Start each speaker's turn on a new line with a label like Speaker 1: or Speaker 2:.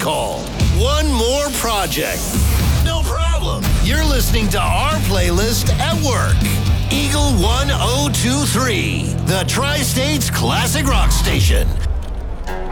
Speaker 1: call. One more project. No problem. You're listening to our playlist at work. Eagle 1023, the Tri-States Classic Rock Station.